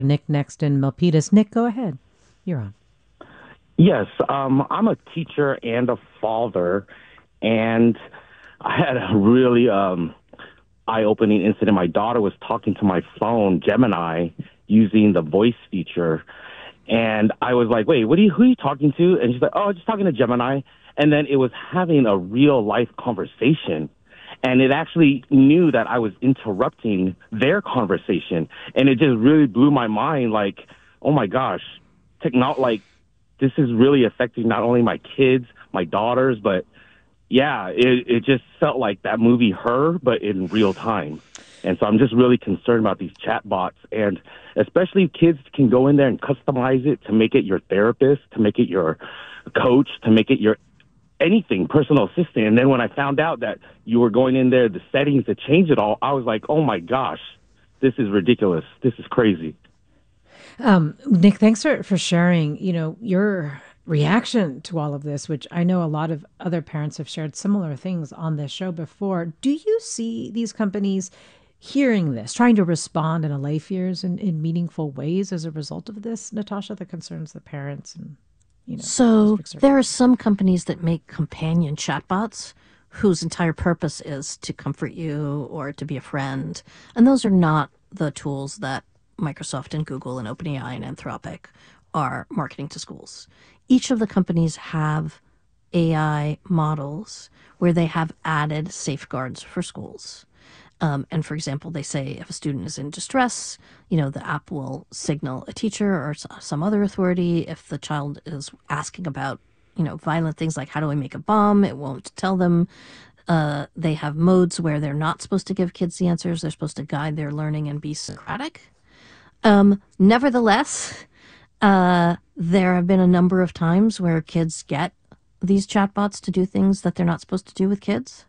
Nick next in Milpitas. Nick, go ahead. You're on. Yes, I'm a teacher and a father, and I had a really eye-opening incident. My daughter was talking to my phone, Gemini, using the voice feature, and I was like, "Wait, who are you talking to?" And she's like, "Oh, just talking to Gemini." And then it was having a real-life conversation, and it actually knew that I was interrupting their conversation, and it just really blew my mind. Like, oh my gosh, like this is really affecting not only my kids, my daughters, but yeah, it just felt like that movie Her, but in real time. And so I'm just really concerned about these chat bots, and especially if kids can go in there and customize it to make it your therapist, to make it your coach, to make it your anything, personal assistant. And then when I found out that you were going in there, the settings to change it all, I was like, oh my gosh, this is ridiculous. This is crazy. Nick, thanks for sharing, your reaction to all of this, which I know a lot of other parents have shared similar things on this show before. Do you see these companies hearing this, trying to respond and allay fears in meaningful ways as a result of this, Natasha, that concerns the parents and, So districts are there are some companies that make companion chatbots whose entire purpose is to comfort you or to be a friend. And those are not the tools that Microsoft and Google and OpenAI and Anthropic are marketing to schools. Each of the companies have AI models where they have added safeguards for schools. And for example, they say if a student is in distress, the app will signal a teacher or some other authority. If the child is asking about, violent things like how do I make a bomb, it won't tell them. They have modes where they're not supposed to give kids the answers. They're supposed to guide their learning and be Socratic. Nevertheless, there have been a number of times where kids get these chatbots to do things that they're not supposed to do with kids.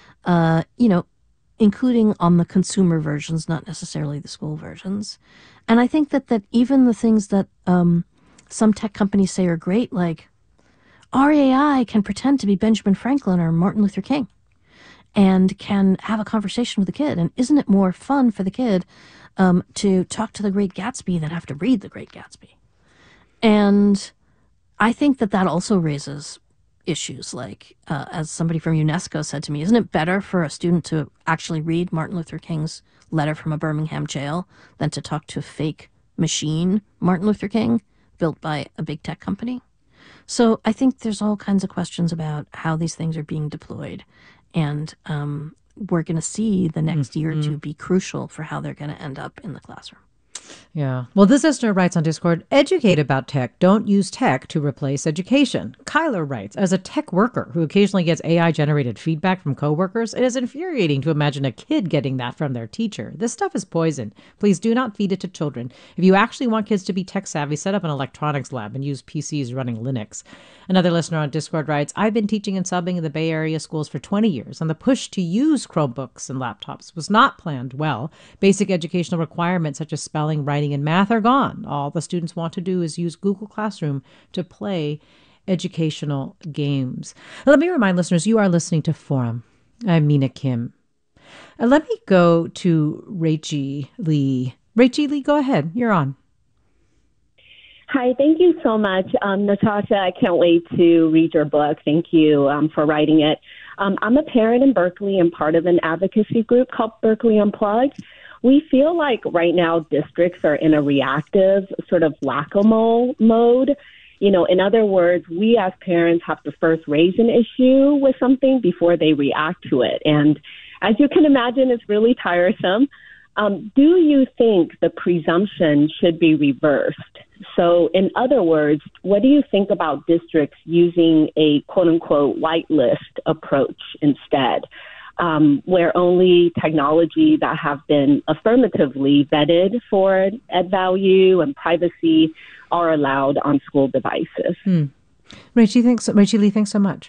Including on the consumer versions, not necessarily the school versions. And I think that even the things that some tech companies say are great, like our AI can pretend to be Benjamin Franklin or Martin Luther King and can have a conversation with a kid. And isn't it more fun for the kid to talk to the Great Gatsby than have to read the Great Gatsby? And I think that also raises issues like, as somebody from UNESCO said to me, isn't it better for a student to actually read Martin Luther King's letter from a Birmingham jail than to talk to a fake machine Martin Luther King built by a big tech company? So I think there's all kinds of questions about how these things are being deployed. And we're going to see the next year or two be crucial for how they're going to end up in the classroom. Yeah. Well, this listener writes on Discord, educate about tech. Don't use tech to replace education. Kyler writes, as a tech worker who occasionally gets AI generated feedback from coworkers, it is infuriating to imagine a kid getting that from their teacher. This stuff is poison. Please do not feed it to children. If you actually want kids to be tech savvy, set up an electronics lab and use PCs running Linux. Another listener on Discord writes, I've been teaching and subbing in the Bay Area schools for 20 years, and the push to use Chromebooks and laptops was not planned well. Basic educational requirements such as spelling, writing, and math are gone. All the students want to do is use Google Classroom to play educational games. Let me remind listeners, you are listening to Forum. I'm Mina Kim. Let me go to Rachie Lee. Rachie Lee, go ahead. You're on. Hi, thank you so much. Natasha, I can't wait to read your book. Thank you for writing it. I'm a parent in Berkeley and part of an advocacy group called Berkeley Unplugged. We feel like right now districts are in a reactive sort of whack-a-mole mode. In other words, we as parents have to first raise an issue with something before they react to it. And as you can imagine, it's really tiresome. Do you think the presumption should be reversed? So in other words, what do you think about districts using a quote-unquote whitelist approach instead, where only technology that have been affirmatively vetted for ed value and privacy are allowed on school devices? Rachie Lee, thanks so much.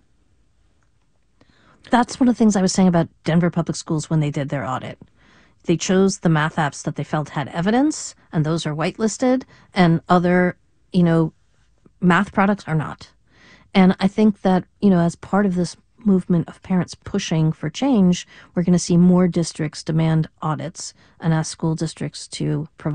That's one of the things I was saying about Denver Public Schools when they did their audit. They chose the math apps that they felt had evidence, and those are whitelisted, and other, math products are not. And I think that, as part of this movement of parents pushing for change, we're going to see more districts demand audits and ask school districts to provide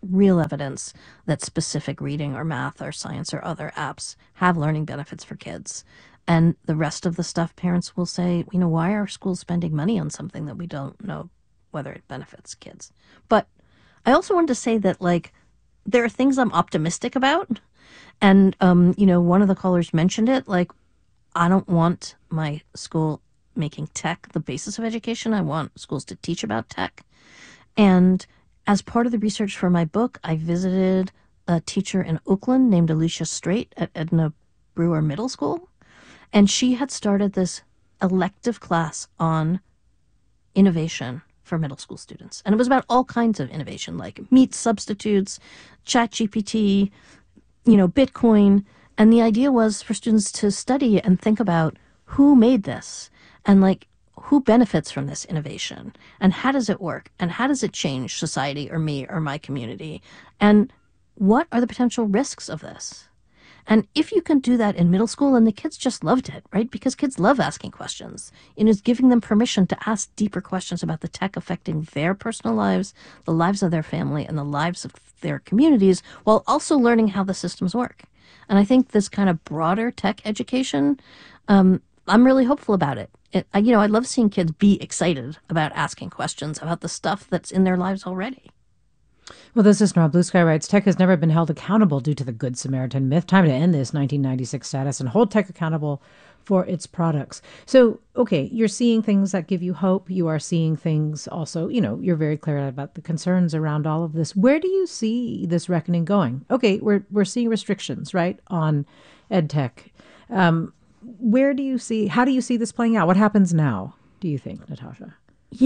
real evidence that specific reading or math or science or other apps have learning benefits for kids. And the rest of the stuff, parents will say, why are schools spending money on something that we don't know whether it benefits kids? But I also wanted to say that, there are things I'm optimistic about. And, one of the callers mentioned it, I don't want my school making tech the basis of education. I want schools to teach about tech. And as part of the research for my book, I visited a teacher in Oakland named Alicia Straight at Edna Brewer Middle School. And she had started this elective class on innovation for middle school students. And it was about all kinds of innovation, like meat substitutes, ChatGPT, Bitcoin. And the idea was for students to study and think about who made this and who benefits from this innovation and how does it work and how does it change society or me or my community and what are the potential risks of this? And if you can do that in middle school, and the kids just loved it, right? Because kids love asking questions. It's giving them permission to ask deeper questions about the tech affecting their personal lives, the lives of their family, and the lives of their communities, while also learning how the systems work. And I think this kind of broader tech education, I'm really hopeful about it. I love seeing kids be excited about asking questions about the stuff that's in their lives already. Well, this is Nora Blue Sky writes, tech has never been held accountable due to the Good Samaritan myth. Time to end this 1996 status and hold tech accountable for its products. So, okay, you're seeing things that give you hope. You are seeing things also, you're very clear about the concerns around all of this. Where do you see this reckoning going? Okay, we're seeing restrictions, right, on ed tech. How do you see this playing out? What happens now, do you think, Natasha?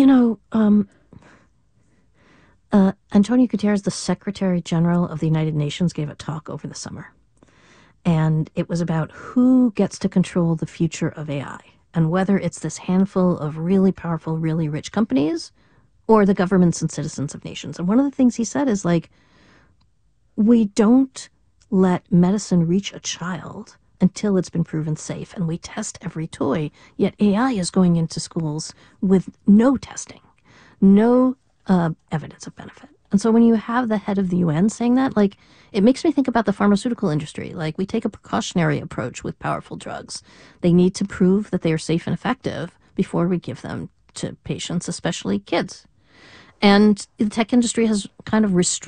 Antonio Guterres, the Secretary General of the United Nations, gave a talk over the summer. And it was about who gets to control the future of AI and whether it's this handful of really powerful, really rich companies or the governments and citizens of nations. And one of the things he said is we don't let medicine reach a child until it's been proven safe. And we test every toy, yet AI is going into schools with no testing, no evidence of benefit. And so when you have the head of the UN saying that, it makes me think about the pharmaceutical industry. We take a precautionary approach with powerful drugs. They need to prove that they are safe and effective before we give them to patients, especially kids. And the tech industry has kind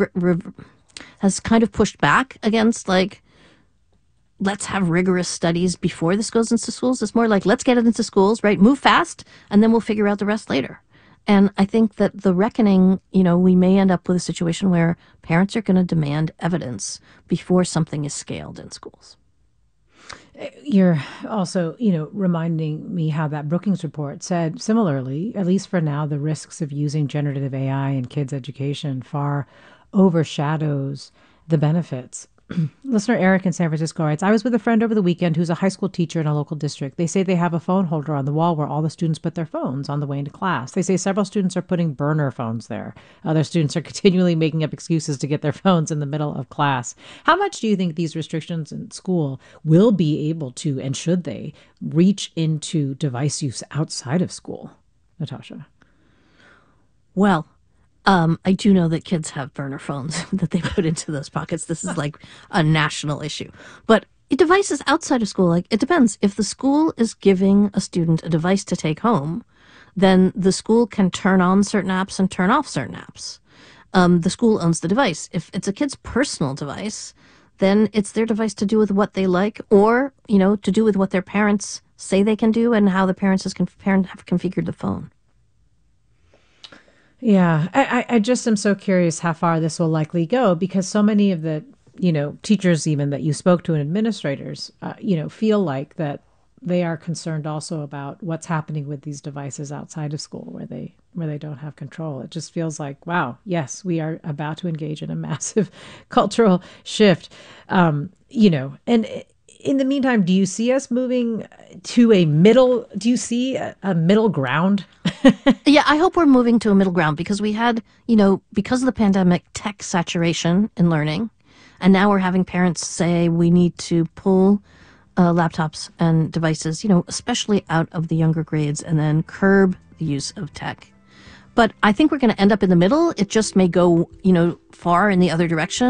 of pushed back against let's have rigorous studies before this goes into schools. It's more let's get it into schools, right? Move fast, and then we'll figure out the rest later. And I think that the reckoning, we may end up with a situation where parents are going to demand evidence before something is scaled in schools. You're also, reminding me how that Brookings report said similarly, at least for now, the risks of using generative AI in kids' education far overshadows the benefits. Listener Eric in San Francisco writes, I was with a friend over the weekend who's a high school teacher in a local district. They say they have a phone holder on the wall where all the students put their phones on the way into class. They say several students are putting burner phones there. Other students are continually making up excuses to get their phones in the middle of class. How much do you think these restrictions in school will be able to, and should they, reach into device use outside of school? Natasha? Well, I do know that kids have burner phones that they put into those pockets. This is a national issue. But devices outside of school, it depends. If the school is giving a student a device to take home, then the school can turn on certain apps and turn off certain apps. The school owns the device. If it's a kid's personal device, then it's their device to do with what they like or, to do with what their parents say they can do and how the parents have configured the phone. Yeah, I just am so curious how far this will likely go because so many of the, teachers even that you spoke to and administrators, feel like that they are concerned also about what's happening with these devices outside of school where they don't have control. It just feels like, wow, yes, we are about to engage in a massive cultural shift, and in the meantime, do you see us moving to a middle ground? Yeah, I hope we're moving to a middle ground because we had, because of the pandemic, tech saturation in learning. And now we're having parents say we need to pull laptops and devices, especially out of the younger grades and then curb the use of tech. But I think we're going to end up in the middle. It just may go, far in the other direction.